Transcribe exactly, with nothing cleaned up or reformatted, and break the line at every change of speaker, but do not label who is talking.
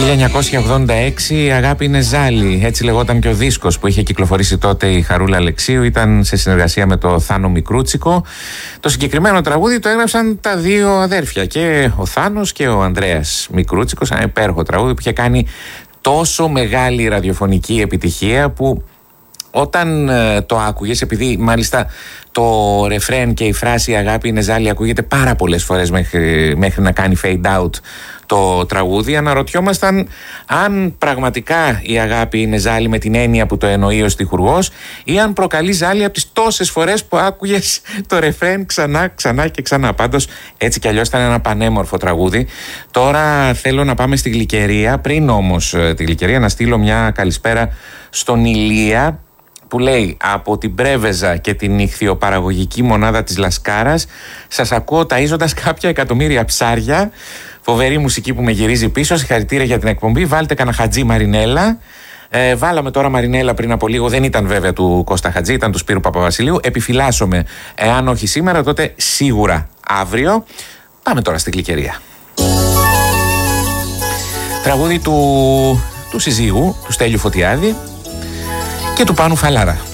χίλια εννιακόσια ογδόντα έξι, η αγάπη είναι ζάλι. Έτσι λεγόταν και ο δίσκος που είχε κυκλοφορήσει τότε η Χαρούλα Αλεξίου. Ήταν σε συνεργασία με το Θάνο Μικρούτσικο. Το συγκεκριμένο τραγούδι το έγραψαν τα δύο αδέρφια, και ο Θάνος και ο Ανδρέας Μικρούτσικος. Ένα υπέροχο τραγούδι που είχε κάνει τόσο μεγάλη ραδιοφωνική επιτυχία που όταν ε, το άκουγες, επειδή μάλιστα το ρεφρέν και η φράση «η αγάπη είναι ζάλι» ακούγεται πάρα πολλές φορές μέχρι, μέχρι να κάνει fade out το τραγούδι, αναρωτιόμασταν αν πραγματικά η αγάπη είναι ζάλι με την έννοια που το εννοεί ο στιχουργός, ή αν προκαλεί ζάλι από τις τόσες φορές που άκουγες το ρεφρέν ξανά, ξανά και ξανά. Πάντως έτσι κι αλλιώς ήταν ένα πανέμορφο τραγούδι. Τώρα θέλω να πάμε στη Γλυκερία. Πριν όμως τη Γλυκερία, να στείλω μια καλησπέρα στον Ηλία, που λέει: από την Πρέβεζα και την ιχθυοπαραγωγική μονάδα της Λασκάρας σας ακούω ταΐζοντας κάποια εκατομμύρια ψάρια. Φοβερή μουσική που με γυρίζει πίσω. Συγχαρητήρια για την εκπομπή. Βάλτε κανένα Χατζή Μαρινέλα. Ε, βάλαμε τώρα Μαρινέλα πριν από λίγο. Δεν ήταν βέβαια του Κώστα Χατζή, ήταν του Σπύρου Παπαβασιλείου. Επιφυλάσσομαι. Εάν όχι σήμερα, τότε σίγουρα αύριο. Πάμε τώρα στην Γλυκερία. Τραγούδι του, του συζύγου, του Στέλιου Φωτιάδη και του Πάνου Φαλάρα.